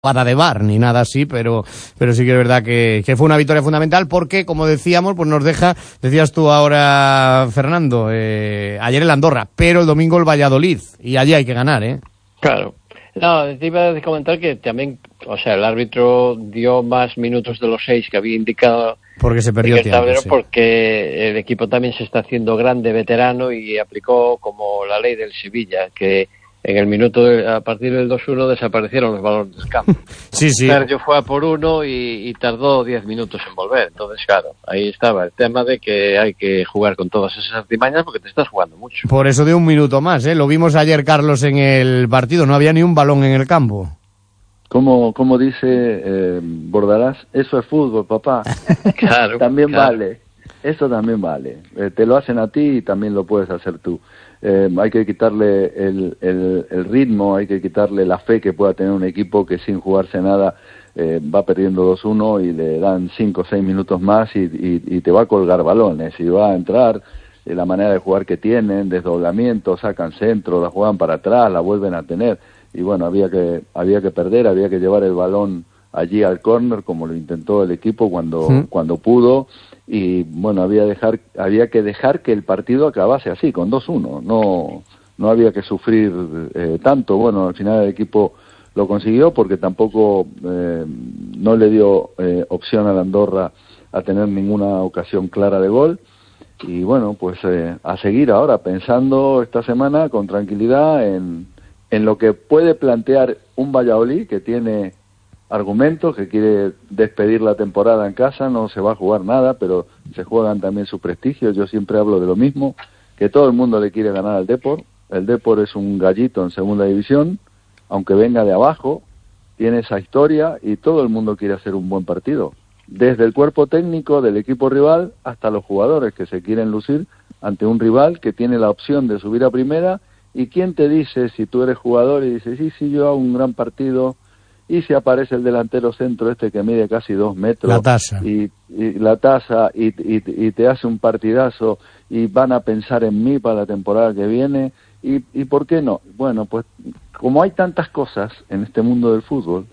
jugada de VAR ni nada así, pero sí que es verdad que fue una victoria fundamental porque, como decíamos, pues nos deja, decías tú ahora, Fernando, ayer el Andorra, pero el domingo el Valladolid, y allí hay que ganar, ¿eh? Claro. No, te iba a comentar que también, o sea, el árbitro dio más minutos de los 6 que había indicado porque se perdió el tiempo, tablero, sí. Porque el equipo también se está haciendo grande, veterano, y aplicó como la ley del Sevilla, que en el minuto, a partir del 2-1, desaparecieron los balones del campo. Sí. Sergio fue a por uno y tardó 10 minutos en volver. Entonces, claro, ahí estaba el tema de que hay que jugar con todas esas artimañas porque te estás jugando mucho. Por eso de un minuto más, ¿eh? Lo vimos ayer, Carlos, en el partido. No había ni un balón en el campo. Como dice Bordalás, eso es fútbol, papá. Claro. También claro. vale. Eso también vale. Te lo hacen a ti y también lo puedes hacer tú. Hay que quitarle el ritmo, hay que quitarle la fe que pueda tener un equipo que sin jugarse nada va perdiendo 2-1 y le dan 5 o 6 minutos más y te va a colgar balones y va a entrar la manera de jugar que tienen, desdoblamiento, sacan centro, la juegan para atrás, la vuelven a tener y bueno, había que perder, había que llevar el balón allí al córner como lo intentó el equipo cuando pudo. Y bueno, había que dejar que el partido acabase así, con 2-1, no había que sufrir tanto. Bueno, al final el equipo lo consiguió porque tampoco no le dio opción a la Andorra a tener ninguna ocasión clara de gol, y bueno, pues a seguir ahora, pensando esta semana con tranquilidad en lo que puede plantear un Valladolid que tiene argumentos, que quiere despedir la temporada en casa, no se va a jugar nada, pero se juegan también su prestigio. Yo siempre hablo de lo mismo, que todo el mundo le quiere ganar al Depor. El Depor es un gallito en segunda división, aunque venga de abajo, tiene esa historia y todo el mundo quiere hacer un buen partido, desde el cuerpo técnico del equipo rival hasta los jugadores que se quieren lucir ante un rival que tiene la opción de subir a primera. ¿Y quién te dice, si tú eres jugador y dices, sí, yo hago un gran partido, y si aparece el delantero centro que mide casi 2 metros, la tasa y te hace un partidazo y van a pensar en mí para la temporada que viene, y ¿por qué no? Bueno, pues como hay tantas cosas en este mundo del fútbol,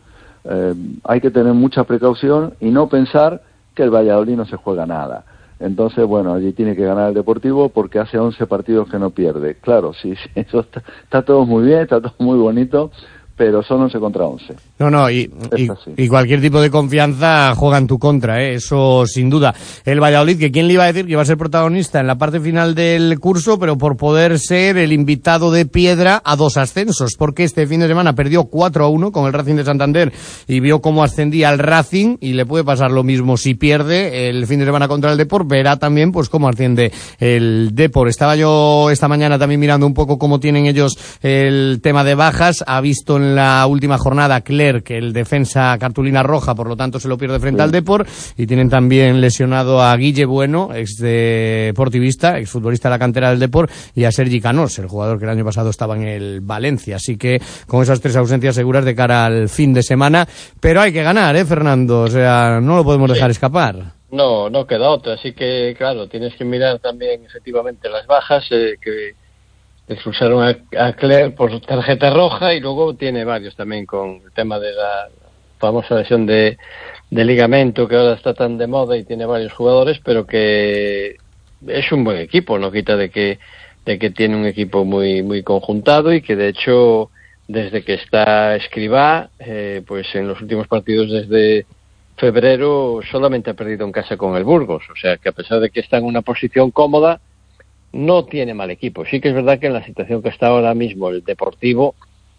hay que tener mucha precaución y no pensar que el Valladolid no se juega nada. Entonces, bueno, allí tiene que ganar el Deportivo porque hace 11 partidos que no pierde. Claro, sí, eso está todo muy bien, está todo muy bonito, pero son 11 contra 11. No, y cualquier tipo de confianza juega en tu contra, eso sin duda. El Valladolid, que quién le iba a decir que iba a ser protagonista en la parte final del curso, pero por poder ser el invitado de piedra a 2 ascensos, porque este fin de semana perdió 4-1 con el Racing de Santander y vio cómo ascendía el Racing, y le puede pasar lo mismo si pierde el fin de semana contra el Depor, verá también pues cómo asciende el Depor. Estaba yo esta mañana también mirando un poco cómo tienen ellos el tema de bajas. Ha visto en la última jornada Clerc, que el defensa cartulina roja, por lo tanto se lo pierde frente al Depor, y tienen también lesionado a Guille Bueno, ex deportivista, ex futbolista de la cantera del Depor, y a Sergi Canós, el jugador que el año pasado estaba en el Valencia. Así que con esas 3 ausencias seguras de cara al fin de semana, pero hay que ganar, Fernando, o sea, no lo podemos dejar escapar. No queda otra, así que claro, tienes que mirar también efectivamente las bajas, que expulsaron a Clerc por tarjeta roja, y luego tiene varios también con el tema de la famosa lesión de ligamento que ahora está tan de moda, y tiene varios jugadores, pero que es un buen equipo, no quita de que tiene un equipo muy muy conjuntado, y que de hecho desde que está Escribá, pues en los últimos partidos desde febrero solamente ha perdido en casa con el Burgos, o sea que a pesar de que está en una posición cómoda, no tiene mal equipo. Sí que es verdad que en la situación que está ahora mismo el Deportivo,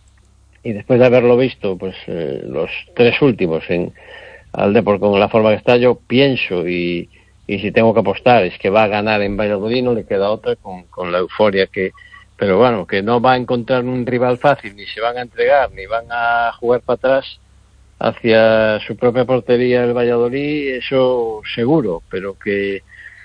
y después de haberlo visto pues los 3 últimos al Depor con la forma que está, yo pienso, y si tengo que apostar, es que va a ganar en Valladolid, no le queda otra con la euforia pero bueno, que no va a encontrar un rival fácil, ni se van a entregar, ni van a jugar para atrás hacia su propia portería el Valladolid, eso seguro, pero que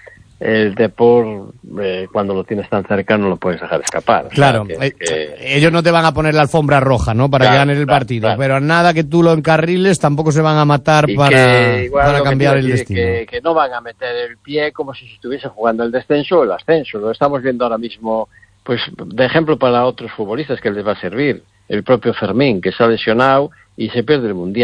el Depor, cuando lo tienes tan cerca, no lo puedes dejar escapar. Claro, o sea, ellos no te van a poner la alfombra roja, ¿no? Para que ganes el partido, pero nada que tú lo encarriles, tampoco se van a matar para cambiar el destino. Que no van a meter el pie como si estuviese jugando el descenso o el ascenso. Lo estamos viendo ahora mismo, pues de ejemplo para otros futbolistas que les va a servir. el propio Fermín, que se ha lesionado y se pierde el Mundial.